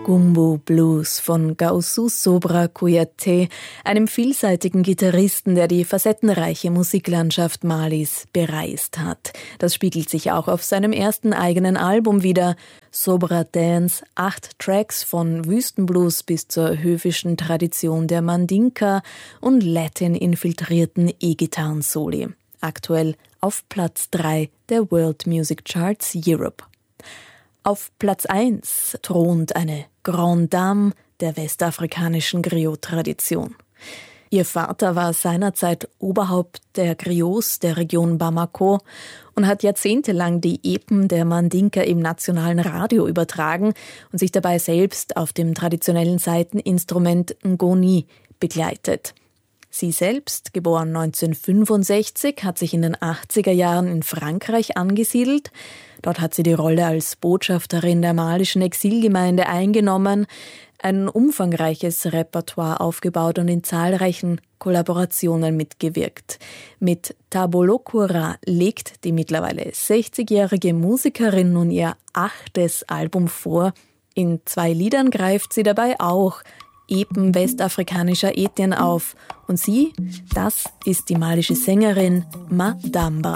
Gumbo Blues von Gaoussou Sobra Kouyaté, einem vielseitigen Gitarristen, der die facettenreiche Musiklandschaft Malis bereist hat. Das spiegelt sich auch auf seinem ersten eigenen Album wider. Sobra Dance, 8 Tracks von Wüstenblues bis zur höfischen Tradition der Mandinka und Latin-infiltrierten E-Gitarren-Soli. Aktuell auf Platz 3 der World Music Charts Europe. Auf Platz 1 thront eine Grande Dame der westafrikanischen Griot-Tradition. Ihr Vater war seinerzeit Oberhaupt der Griots der Region Bamako und hat jahrzehntelang die Epen der Mandinka im nationalen Radio übertragen und sich dabei selbst auf dem traditionellen Saiteninstrument Ngoni begleitet. Sie selbst, geboren 1965, hat sich in den 80er Jahren in Frankreich angesiedelt. Dort hat sie die Rolle als Botschafterin der malischen Exilgemeinde eingenommen, ein umfangreiches Repertoire aufgebaut und in zahlreichen Kollaborationen mitgewirkt. Mit Tabolokura legt die mittlerweile 60-jährige Musikerin nun ihr 8. Album vor. In 2 Liedern greift sie dabei auch Epen westafrikanischer Ethnien auf. Und sie, das ist die malische Sängerin Madamba.